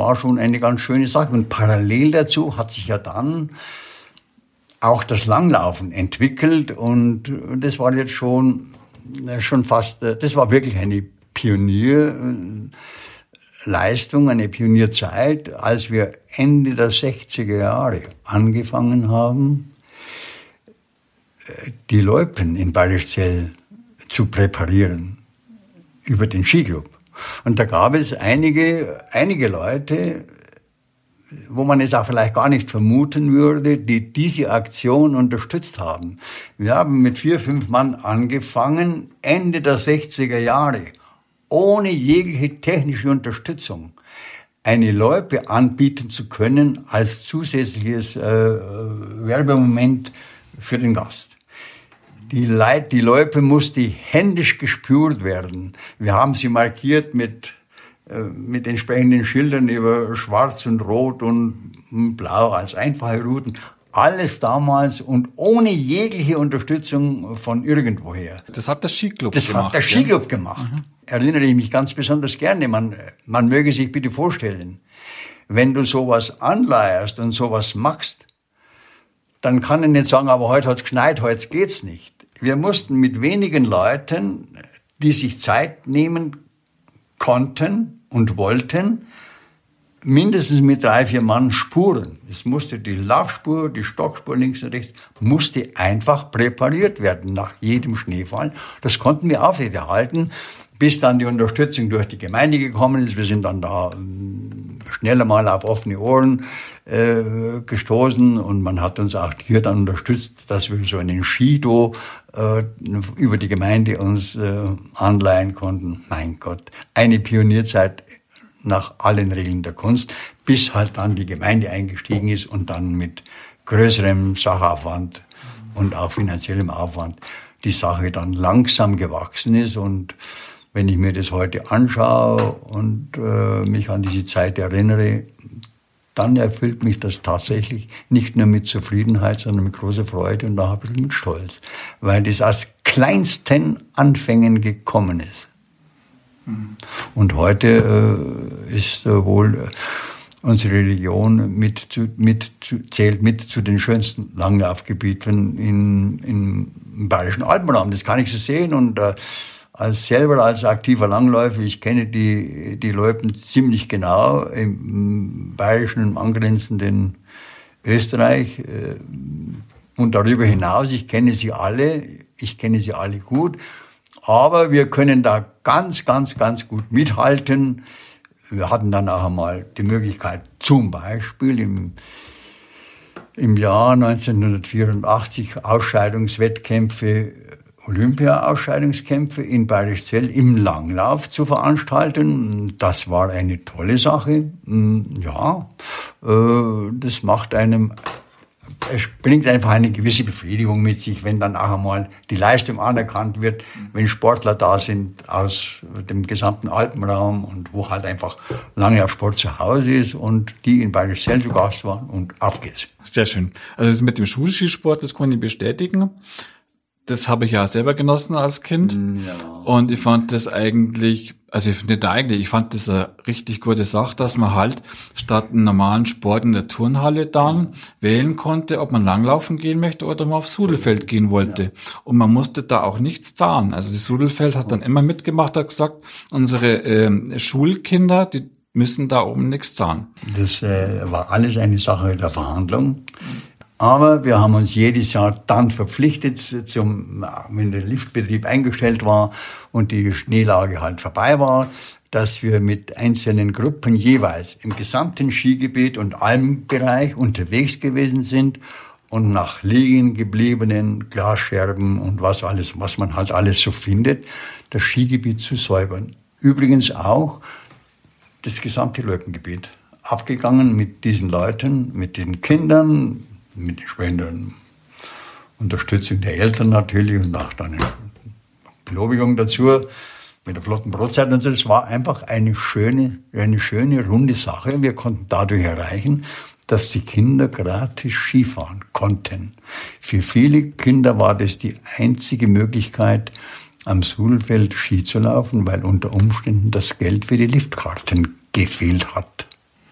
war schon eine ganz schöne Sache. Und parallel dazu hat sich ja dann auch das Langlaufen entwickelt. Und das war jetzt schon fast, das war wirklich eine Pionierleistung, eine Pionierzeit, als wir Ende der 60er Jahre angefangen haben, die Loipen in Bayrischzell zu präparieren über den Skiclub. Und da gab es einige Leute, wo man es auch vielleicht gar nicht vermuten würde, die diese Aktion unterstützt haben. Wir haben mit 4, 5 Mann angefangen, Ende der 60er Jahre, ohne jegliche technische Unterstützung, eine Loipe anbieten zu können als zusätzliches Werbemoment für den Gast. Die Loipe musste händisch gespürt werden. Wir haben sie markiert mit entsprechenden Schildern über Schwarz und Rot und Blau als einfache Routen. Alles damals und ohne jegliche Unterstützung von irgendwoher. Das hat der Skiclub gemacht. Das hat der Skiclub gemacht. Erinnere ich mich ganz besonders gerne. Man möge sich bitte vorstellen, wenn du sowas anleierst und sowas machst, dann kann ich nicht sagen, aber heute hat's geschneit, heute geht's nicht. Wir mussten mit wenigen Leuten, die sich Zeit nehmen konnten und wollten, mindestens mit 3, 4 Mann spuren. Es musste die Laufspur, die Stockspur links und rechts, musste einfach präpariert werden nach jedem Schneefall. Das konnten wir aufrechterhalten, bis dann die Unterstützung durch die Gemeinde gekommen ist. Wir sind dann da schneller mal auf offene Ohren gestoßen und man hat uns auch hier dann unterstützt, dass wir so einen Skido über die Gemeinde uns anleihen konnten. Mein Gott, eine Pionierzeit nach allen Regeln der Kunst, bis halt dann die Gemeinde eingestiegen ist und dann mit größerem Sachaufwand und auch finanziellem Aufwand die Sache dann langsam gewachsen ist. Und wenn ich mir das heute anschaue und mich an diese Zeit erinnere, dann erfüllt mich das tatsächlich nicht nur mit Zufriedenheit, sondern mit großer Freude und auch ein bisschen mit Stolz, weil das aus kleinsten Anfängen gekommen ist. Und heute ist wohl unsere Region zählt mit zu den schönsten Langlaufgebieten im Bayerischen Alpenraum. Das kann ich so sehen und als aktiver Langläufer, ich kenne die Loipen ziemlich genau im bayerischen, im angrenzenden Österreich und darüber hinaus. Ich kenne sie alle gut, aber wir können da ganz, ganz, ganz gut mithalten. Wir hatten dann auch einmal die Möglichkeit, zum Beispiel im Jahr 1984 Ausscheidungswettkämpfe, Olympia-Ausscheidungskämpfe in Bayrischzell im Langlauf zu veranstalten. Das war eine tolle Sache. Ja, das es bringt einfach eine gewisse Befriedigung mit sich, wenn dann auch einmal die Leistung anerkannt wird, wenn Sportler da sind aus dem gesamten Alpenraum und wo halt einfach Langlaufsport zu Hause ist und die in Bayrischzell zu Gast waren und auf geht's. Sehr schön. Also das mit dem Schulskisport, das kann ich bestätigen. Das habe ich ja selber genossen als Kind. Ja. Und ich fand das ich fand das eine richtig gute Sache, dass man halt statt einem normalen Sport in der Turnhalle dann wählen konnte, ob man langlaufen gehen möchte oder mal aufs Sudelfeld gehen wollte. Ja. Und man musste da auch nichts zahlen. Also das Sudelfeld hat dann immer mitgemacht, hat gesagt, unsere Schulkinder, die müssen da oben nichts zahlen. Das war alles eine Sache der Verhandlung. Aber wir haben uns jedes Jahr dann verpflichtet, wenn der Liftbetrieb eingestellt war und die Schneelage halt vorbei war, dass wir mit einzelnen Gruppen jeweils im gesamten Skigebiet und Almbereich unterwegs gewesen sind und nach liegen gebliebenen Glasscherben und was man halt alles so findet, das Skigebiet zu säubern. Übrigens auch das gesamte Loipengebiet. Abgegangen mit diesen Leuten, mit diesen Kindern, mit entsprechender Unterstützung der Eltern natürlich und auch dann eine Belobigung dazu mit der flotten Brotzeit und so. Das war einfach eine schöne, runde Sache. Wir konnten dadurch erreichen, dass die Kinder gratis Skifahren konnten. Für viele Kinder war das die einzige Möglichkeit, am Sudelfeld Ski zu laufen, weil unter Umständen das Geld für die Liftkarten gefehlt hat.